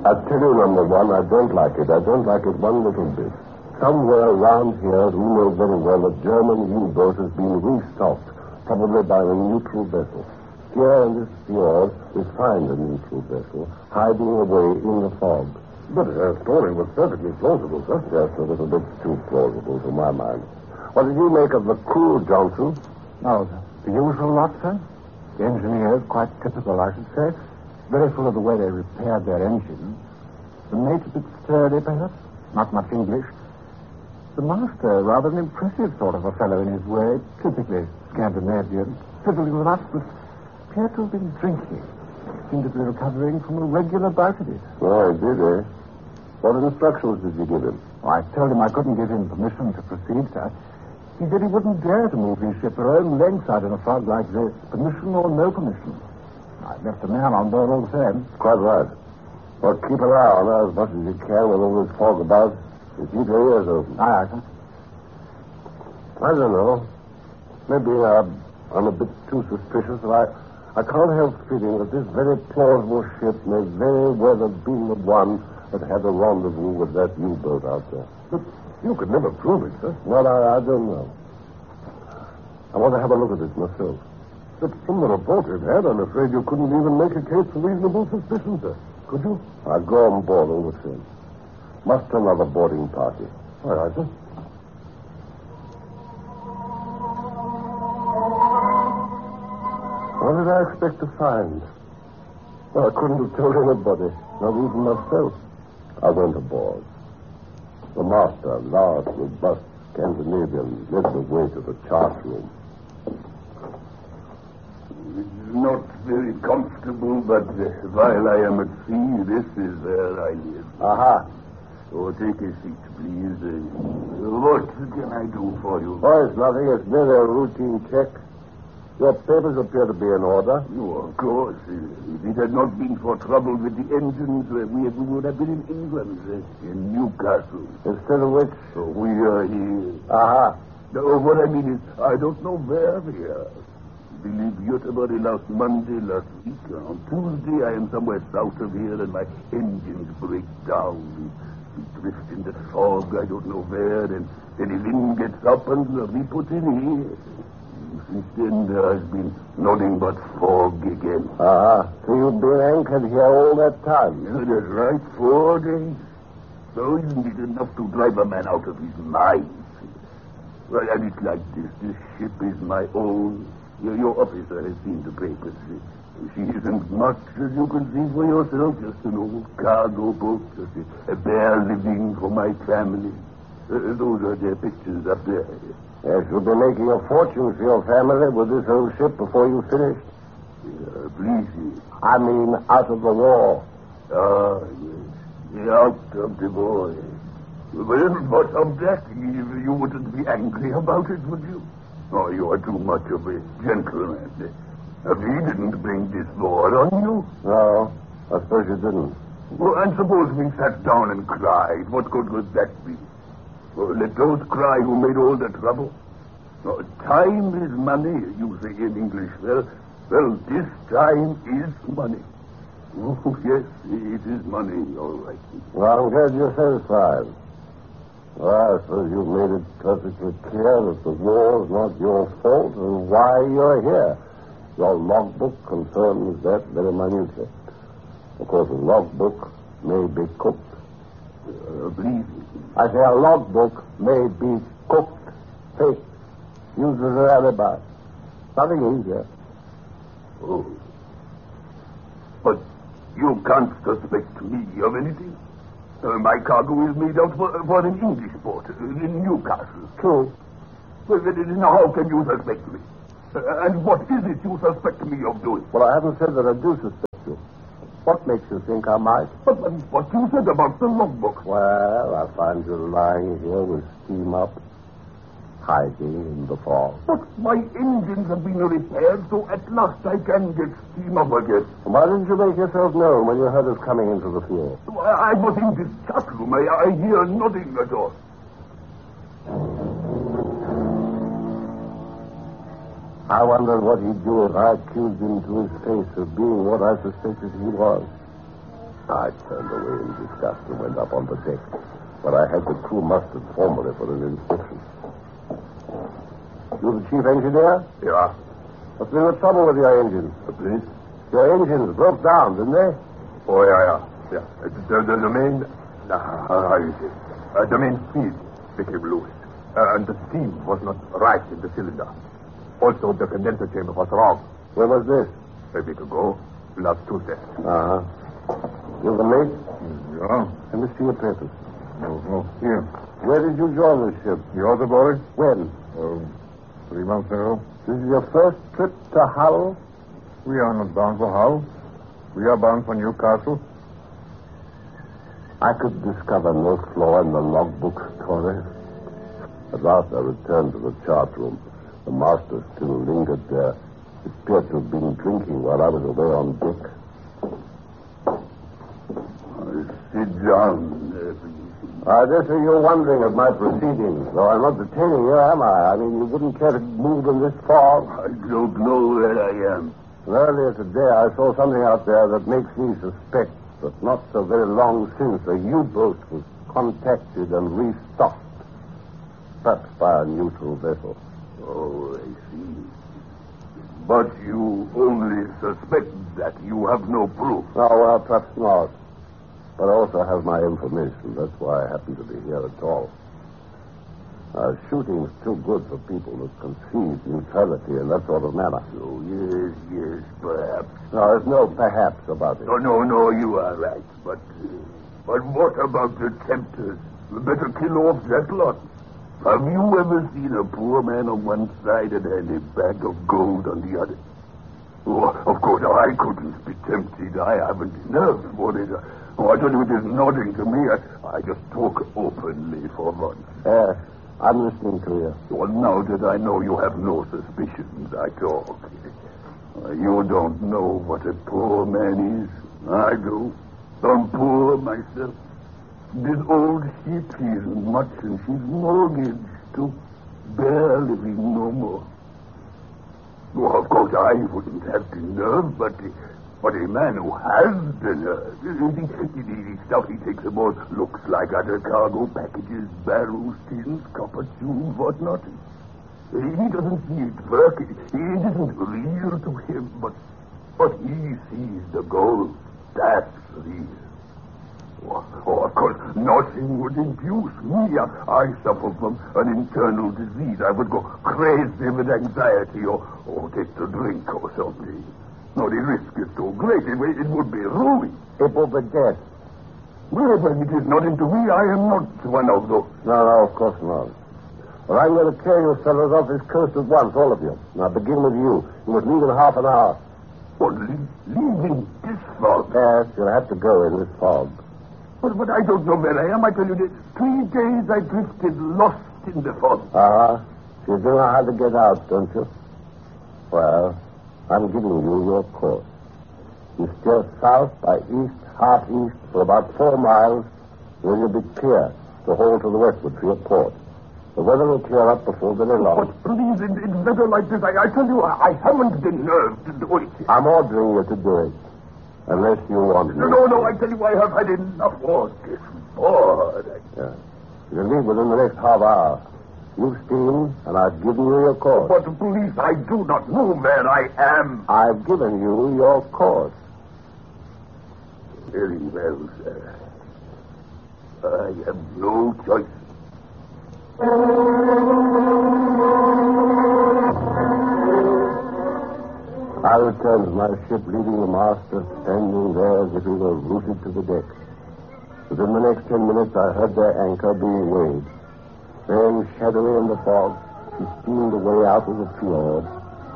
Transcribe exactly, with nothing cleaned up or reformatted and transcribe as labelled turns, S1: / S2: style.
S1: I tell you, number one, I don't like it. I don't like it one little bit. Somewhere around here, we know very well a German U-boat has been restocked, probably by a neutral vessel. Here in this fjord, we find a neutral vessel hiding away in the fog. But her story was perfectly plausible, sir. Just a little bit too plausible to my mind. What did you make of the crew, Johnson?
S2: Oh, the, the usual lot, sir. The engineers, quite typical, I should say. Very full of the way they repaired their engines. The mate a bit sturdy, perhaps. Not much English. The master, rather an impressive sort of a fellow in his way. Typically Scandinavian. Fiddling with us, but appeared to have been drinking. Seemed to be recovering from a regular bout of it.
S1: Oh, he did, eh? What instructions did you give him?
S2: Oh, I told him I couldn't give him permission to proceed, sir. He said he wouldn't dare to move his ship her own length out in a fog like this. Permission or no permission. I left a man on board all the same.
S1: Quite right. Well, keep an eye on her as much as you can with all this fog about. And keep your ears open.
S2: Aye, aye, sir.
S1: I don't know. Maybe uh, I'm a bit too suspicious, but I, I can't help feeling that this very plausible ship may very well have been the one that had a rendezvous with that U-boat out there. But you could never prove it, sir. Well, I, I don't know. I want to have a look at it myself. But from the report we've had, I'm afraid you couldn't even make a case for reasonable suspicion, sir. Could you? I'll go on board all the same. Must another boarding party. All right, sir. What did I expect to find? Well, I couldn't have told anybody, not even myself. I went aboard. The master, large, robust Scandinavian, led the way to the chart room.
S3: It's not very comfortable, but uh, while I am at sea, this is where I live.
S1: Aha.
S3: So take a seat, please. Uh, what can I do for you?
S1: Oh, it's nothing. It's merely a routine check. Your papers appear to be in order.
S3: Oh, of course. Uh, if it had not been for trouble with the engines, uh, we, we would have been in England, uh, in Newcastle.
S1: Instead of which?
S3: So we are here.
S1: Aha.
S3: No, what I mean is, I don't know where we are. We leave Göteborg last Monday, last week. On Tuesday, I am somewhere south of here, and my engines break down. We, we drift in the fog, I don't know where, and then the wind gets up, and we put in here. Since then, there has been nothing but fog again.
S1: Aha. So you've been anchored here all that time?
S3: Yeah, that's right, four days. So isn't it enough to drive a man out of his mind? Well, and it's like this. This ship is my own. Your, your officer has seen the papers. She isn't much, as you can see for yourself. Just an old cargo boat. Just a, a bare living for my family. Uh, those are their pictures up there.
S1: Yes, you'll be making a fortune for your family with this old ship before you finish.
S3: Uh, please.
S1: I mean, out of the war.
S3: Ah, yes. Out of the war. Well, but of that, you, you wouldn't be angry about it, would you? Oh, you are too much of a gentleman. Uh, we didn't bring this war on you.
S1: No, I suppose you didn't.
S3: Well, and suppose we sat down and cried. What good would that be? Well, let those cry who made all the trouble. Oh, time is money, you say in English. Well, well, this time is money. Oh, yes, it is money, all right.
S1: Well, I'm glad you're satisfied. Well, I suppose you've made it perfectly clear that the war is not your fault and why you're here. Your logbook confirms that very minutely. Of course, a logbook may be cooked.
S3: Uh, please.
S1: I say a logbook may be cooked, faked, used as an alibi. Nothing easier.
S3: Oh. But you can't suspect me of anything. Uh, my cargo is made out for, for an English port uh, in Newcastle.
S1: True.
S3: Well, then how can you suspect me? Uh, and what is it you suspect me of doing?
S1: Well, I haven't said that I do suspect you. What makes you think I might?
S3: But, but what you said about the logbook.
S1: Well, I find you lying here with steam up, hiding in the fog.
S3: But my engines have been repaired, so at last I can get steam up again.
S1: Why didn't you make yourself known when you heard us coming into the field?
S3: I, I was in this chat room. I, I hear nothing at all.
S1: I wondered what he'd do if I accused him to his face of being what I suspected he was. I turned away in disgust and went up on the deck, but I had the crew mustered formally for an inspection. You the chief engineer?
S3: Yeah.
S1: What's been the trouble with your engines?
S3: Please?
S1: Your engines broke down, didn't they?
S3: Oh, yeah, yeah. Yeah. Uh, The, the, the main... Uh, how you say? Uh, the main feed became loose. Uh, and the steam was not right in the cylinder. Also, the condenser chamber was wrong.
S1: When was this?
S3: A week ago, last Tuesday.
S1: Uh-huh. You the mate?
S3: Yeah.
S1: Let me see your papers.
S3: No, no. Here.
S1: Where did you join the ship?
S3: You're the boy?
S1: When?
S3: Um, three months ago.
S1: This is your first trip to Hull?
S3: We are not bound for Hull. We are bound for Newcastle.
S1: I could discover no flaw in the logbook story. At last I returned to the chart room. The master still lingered there. He appeared to have been drinking while I was away on deck.
S3: Sit down, uh, please.
S1: I dare say you're wondering at my proceedings, though I'm not detaining you, am I? I mean, you wouldn't care to move in this fog?
S3: I don't know where I am.
S1: Earlier today, I saw something out there that makes me suspect that not so very long since a U-boat was contacted and restocked, perhaps by a neutral vessel.
S3: Oh, I see. But you only suspect that. You have no proof.
S1: Oh, well, perhaps not. But I also have my information. That's why I happen to be here at all. Uh, shooting's too good for people who concede neutrality in that sort of manner.
S3: Oh, yes, yes, perhaps.
S1: No, there's no perhaps about it.
S3: No, no, no, you are right. But, uh, but what about the tempters? We better kill off that lot. Have you ever seen a poor man on one side and a bag of gold on the other? Oh, of course, I couldn't be tempted. I haven't nerves for it. Oh, I tell you, it is nothing to me. I, I just talk openly for once.
S1: Yes, I'm listening to you.
S3: Well, now that I know you have no suspicions, I talk. Uh, you don't know what a poor man is. I do. I'm poor myself. This old ship isn't much, and she's mortgaged to bear living no more. Well, of course, I wouldn't have the nerve, but... But a man who has the nerve, the, the, the stuff he takes aboard looks like other cargo packages, barrels, tins, copper tubes, whatnot. He doesn't see it work. It isn't real to him, but, but he sees the gold. That's real. Oh, oh, of course, nothing would induce me. I, I suffer from an internal disease. I would go crazy with anxiety or, or take to drink or something. No, the risk is too great. It, it would be ruin.
S1: It will be death.
S3: Well, when it is nothing to me, I am not one of those.
S1: No, no, of course not. Well, I'm going to carry you fellows off this coast at once, all of you. Now, begin with you. You must leave in half an hour.
S3: Well, le- leaving this fog.
S1: Yes, you'll have to go in this fog.
S3: But, but I don't know where I am. I tell you, that three days I drifted lost in the fog.
S1: Uh-huh. So you do know how to get out, don't you? Well, I'm giving you your course. You steer south by east, half east, for about four miles, then you'll be clear to hold to the westward to your port. The weather will clear up before very long.
S3: But please, in, in weather like this, I, I tell you, I, I haven't the nerve to do it.
S1: I'm ordering you to do it. Unless you want me.
S3: No, no, no, I tell you, I have had enough of this. Bored.
S1: Yeah. You'll leave within the next half hour. You've steamed, and I've given you your course.
S3: But please, I do not know where I am.
S1: I've given you your course.
S3: Very well, sir. I have no choice.
S1: I returned to my ship, leaving the master standing there as if he were rooted to the deck. Within the next ten minutes, I heard their anchor being weighed. Then, shadowy in the fog, she steamed away out of the fjord